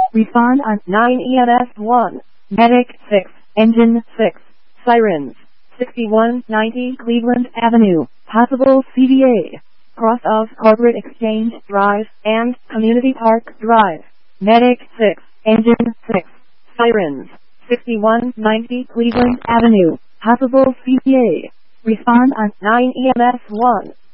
Respond on 9 EMS 1. Medic 6. Engine 6. Sirens. 6190 Cleveland Avenue. Possible CVA. Cross of Corporate Exchange Drive and Community Park Drive. Medic 6. Engine 6. Sirens. 6190 Cleveland Avenue. Possible CVA. Respond on 9 EMS 1.